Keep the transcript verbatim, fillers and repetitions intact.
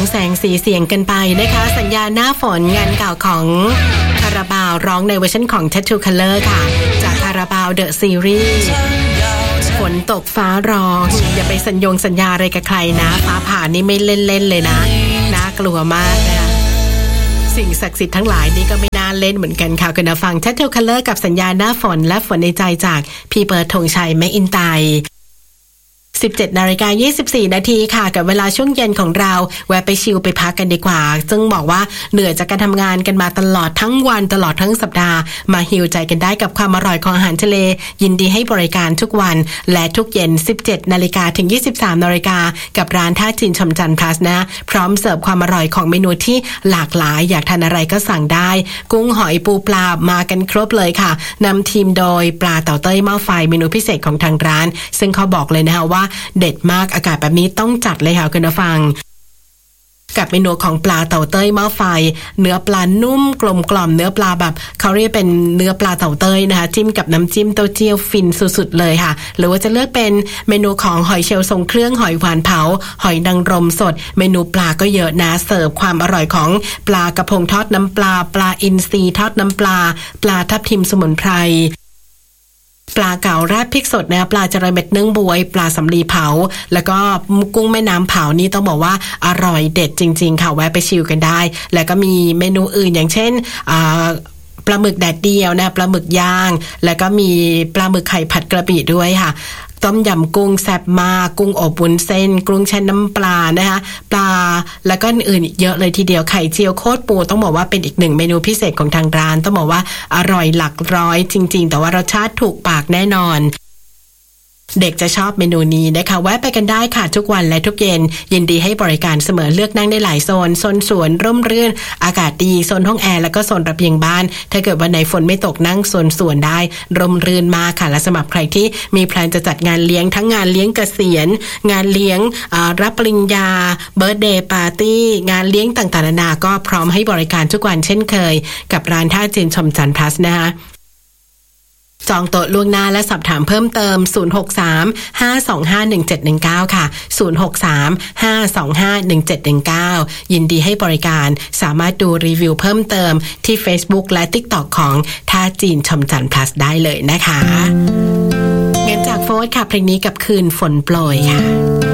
แสงสีเสียงกันไปนะคะสัญญาหน้าฝนงานเก่าของคาราบาวร้องในเวอร์ชันของ Tattoo Color ค่ะจากคาราบาวเดอะซีรีส์ฝนตกฟ้าร้องอย่าไปสัญญงสัญญาอะไรกับใครนะฟ้าผ่านี่ไม่เล่นๆเลยนะน่ากลัวมากนะคะสิ่งศักดิ์สิทธิ์ทั้งหลายนี่ก็ไม่น่าเล่นเหมือนกันค่ะคุณผู้ฟัง Tattoo Color กับสัญญาหน้าฝนและฝนในใจจากพี่เบิร์ดธงชัยแมคอินไตร์สิบเจ็ดนาฬิกายี่สิบสี่นาทีค่ะกับเวลาช่วงเย็นของเราแวะไปชิลไปพักกันดีกว่าซึ่งบอกว่าเหนื่อยจากการทำงานกันมาตลอดทั้งวันตลอดทั้งสัปดาห์มาฮีลใจกันได้กับความอร่อยของอาหารทะเลยินดีให้บริการทุกวันและทุกเย็น สิบเจ็ดนาฬิกาถึง ยี่สิบสามนาฬิกากับร้านท่าจีนชมจันทร์พลัสนะพร้อมเสิร์ฟความอร่อยของเมนูที่หลากหลายอยากทานอะไรก็สั่งได้กุ้งหอยปูปลามากันครบเลยค่ะนำทีมโดยปลาเต่าเต้ยหม้อไฟเมนูพิเศษของทางร้านซึ่งเขาบอกเลยนะคะว่าเด็ดมากอากาศแบบนี้ต้องจัดเลยค่ะคุณผู้ฟังกับเมนูของปลาเต่าเต้ยหม้อไฟเนื้อปลานุ่มกลมกล่อมเนื้อปลาแบบเขาเรียกเป็นเนื้อปลาเต่าเต้ยนะคะจิ้มกับน้ำจิ้มเต้าเจี้ยวฟินสุดๆเลยค่ะหรือว่าจะเลือกเป็นเมนูของหอยเชลล์ทรงเครื่องหอยหวานเผาหอยนางรมสดเมนูปลาก็เยอะนะเสิร์ฟความอร่อยของปลากระพงทอดน้ำปลาปลาอินทรีทอดน้ำปลาปลาทับทิมสมุนไพรปลาเก๋าราดพริกสดนะปลาจระเม็ดนึ่งบวยปลาสำลีเผาแล้วก็กุ้งแม่น้ำเผานี่ต้องบอกว่าอร่อยเด็ดจริงๆค่ะแวะไปชิลกันได้แล้วก็มีเมนูอื่นอย่างเช่นอ่าปลาหมึกแดดเดียวนะปลาหมึกย่างแล้วก็มีปลาหมึกไข่ผัดกระบี่ด้วยค่ะต้มยำกุ้งแซ่บมากกุ้งอบวุ้นเส้นกุ้งแช่น้ำปลานะคะปลาแล้วก็อื่นเยอะเลยทีเดียวไข่เจียวโคตรปูต้องบอกว่าเป็นอีกหนึ่งเมนูพิเศษของทางร้านต้องบอกว่าอร่อยหลักร้อยจริงๆแต่ว่ารสชาติถูกปากแน่นอนเด็กจะชอบเมนูนี้นะคะแวะไปกันได้ค่ะทุกวันและทุกเย็นยินดีให้บริการเสมอเลือกนั่งได้หลายโซนโซนสวนร่มรื่นอากาศดีโซนห้องแอร์แล้วก็โซนระเบียงบ้านถ้าเกิดวันไหนฝนไม่ตกนั่งโซนสวนได้ร่มรื่นมากค่ะและสำหรับใครที่มีแพลนจะจัดงานเลี้ยงทั้งงานเลี้ยงเกษียณงานเลี้ยงรับปริญญาเบิร์ธเดย์ปาร์ตี้งานเลี้ยงต่างๆนานาก็พร้อมให้บริการทุกวันเช่นเคยกับร้านท่าจีนชมจันทร์พลัสนะคะจองโต๊ะล่วงหน้าและสอบถามเพิ่มเติมศูนย์ หก สาม ห้า สอง ห้า หนึ่ง เจ็ด หนึ่ง เก้าค่ะศูนย์ หก สาม ห้า สอง ห้า หนึ่ง เจ็ด หนึ่ง เก้ายินดีให้บริการสามารถดูรีวิวเพิ่มเติมที่ Facebook และ TikTok ของท่าจีนชมจันทร์พลัสได้เลยนะคะงั้นจากโฟร์ค่ะเพลงนี้กับคืนฝนโปรยค่ะ